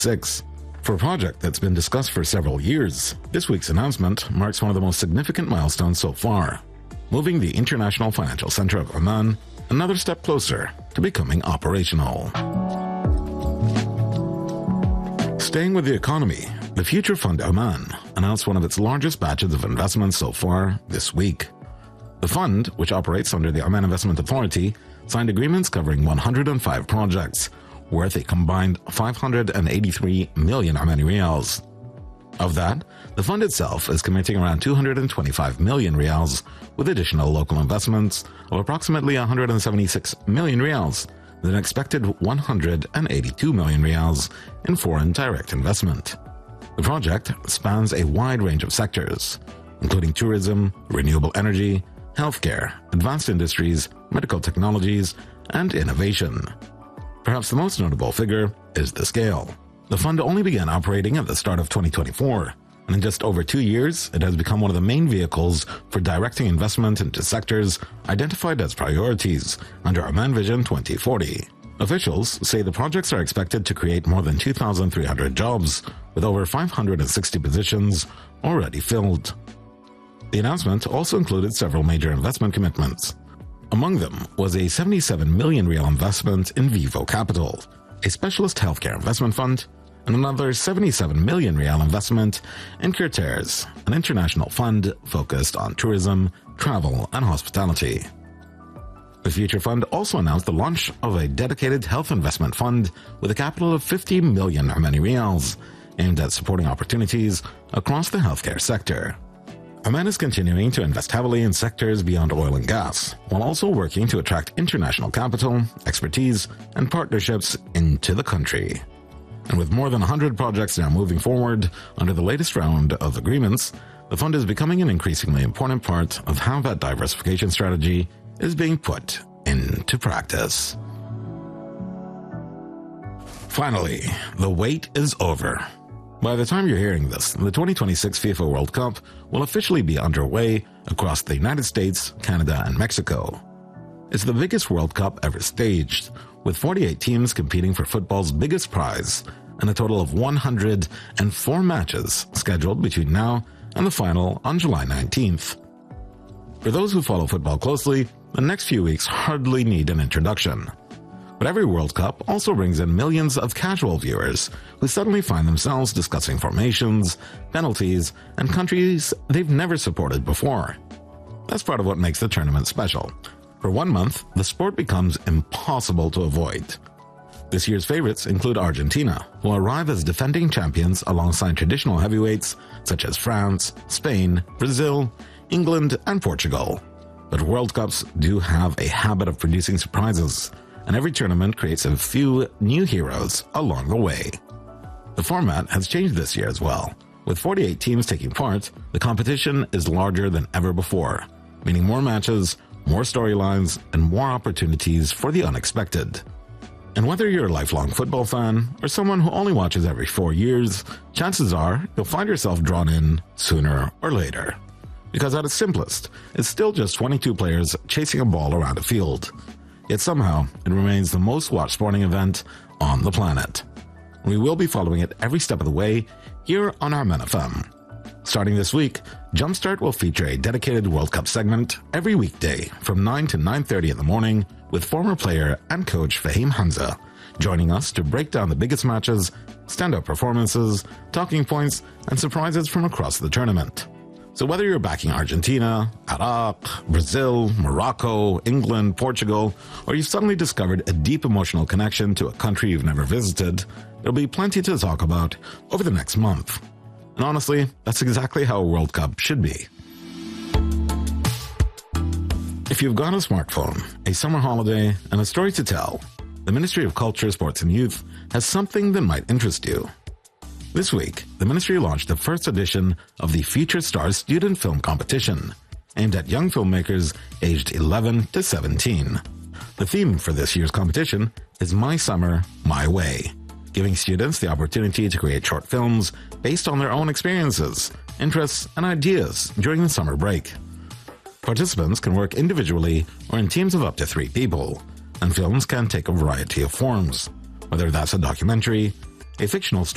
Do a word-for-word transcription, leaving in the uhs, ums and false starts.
six. For a project that's been discussed for several years, this week's announcement marks one of the most significant milestones so far, moving the International Financial Center of Oman another step closer to becoming operational. Staying with the economy, the Future Fund Oman announced one of its largest batches of investments so far this week. The fund, which operates under the Oman Investment Authority, signed agreements covering one hundred five projects, worth a combined five hundred eighty-three million Omani riyals. Of that, the fund itself is committing around two hundred twenty-five million riyals, with additional local investments of approximately one hundred seventy-six million riyals, with an expected one hundred eighty-two million riyals in foreign direct investment. The project spans a wide range of sectors, including tourism, renewable energy, healthcare, advanced industries, medical technologies, and innovation. Perhaps the most notable figure is the scale. The fund only began operating at the start of twenty twenty-four, and in just over two years, it has become one of the main vehicles for directing investment into sectors identified as priorities under Oman Vision twenty forty. Officials say the projects are expected to create more than two thousand three hundred jobs, with over five hundred sixty positions already filled. The announcement also included several major investment commitments. Among them was a seventy-seven million real investment in Vivo Capital, a specialist healthcare investment fund, and another seventy-seven million real investment in Curtaires, an international fund focused on tourism, travel, and hospitality. The Future Fund also announced the launch of a dedicated health investment fund with a capital of fifty million Omani riyals, aimed at supporting opportunities across the healthcare sector. Oman is continuing to invest heavily in sectors beyond oil and gas, while also working to attract international capital, expertise, and partnerships into the country. And with more than one hundred projects now moving forward under the latest round of agreements, the fund is becoming an increasingly important part of how that diversification strategy is being put into practice. Finally, the wait is over. By the time you're hearing this, the twenty twenty-six FIFA World Cup will officially be underway across the United States, Canada, and Mexico. It's the biggest World Cup ever staged, with forty-eight teams competing for football's biggest prize, and a total of one hundred four matches scheduled between now and the final on July nineteenth. For those who follow football closely, the next few weeks hardly need an introduction. But every World Cup also brings in millions of casual viewers who suddenly find themselves discussing formations, penalties, and countries they've never supported before. That's part of what makes the tournament special. For one month, the sport becomes impossible to avoid. This year's favorites include Argentina, who arrive as defending champions alongside traditional heavyweights such as France, Spain, Brazil, England, and Portugal. But World Cups do have a habit of producing surprises, and every tournament creates a few new heroes along the way. The format has changed this year as well. With forty-eight teams taking part, the competition is larger than ever before, meaning more matches, more storylines, and more opportunities for the unexpected. And whether you're a lifelong football fan or someone who only watches every four years, chances are you'll find yourself drawn in sooner or later. Because at its simplest, it's still just twenty-two players chasing a ball around a field. Yet somehow, it remains the most watched sporting event on the planet. We will be following it every step of the way here on Oman F M. Starting this week, Jumpstart will feature a dedicated World Cup segment every weekday from nine to nine thirty in the morning with former player and coach Fahim Hamza joining us to break down the biggest matches, stand-up performances, talking points, and surprises from across the tournament. So whether you're backing Argentina, Iraq, Brazil, Morocco, England, Portugal, or you've suddenly discovered a deep emotional connection to a country you've never visited, there'll be plenty to talk about over the next month. And honestly, that's exactly how a World Cup should be. If you've got a smartphone, a summer holiday, and a story to tell, the Ministry of Culture, Sports and Youth has something that might interest you. This week, the ministry launched the first edition of the Future Stars Student Film Competition, aimed at young filmmakers aged eleven to seventeen. The theme for this year's competition is My Summer, My Way, giving students the opportunity to create short films based on their own experiences, interests, and ideas during the summer break. Participants can work individually or in teams of up to three people, and films can take a variety of forms, whether that's a documentary, a fictional story,